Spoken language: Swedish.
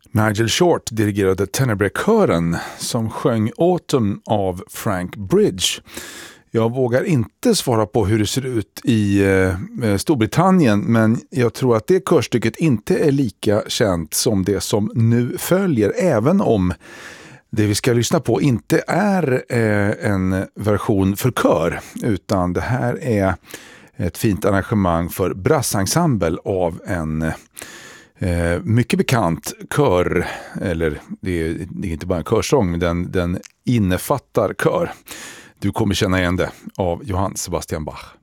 Nigel Short dirigerade Tenebrae-kören som sjöng Autumn av Frank Bridge. Jag vågar inte svara på hur det ser ut i Storbritannien, men jag tror att det körstycket inte är lika känt som det som nu följer, även om det vi ska lyssna på inte är en version för kör, utan det här är ett fint arrangemang för brassensemble av en mycket bekant kör, eller det är inte bara en körsång, men den innefattar kör. Du kommer känna igen det av Johann Sebastian Bach.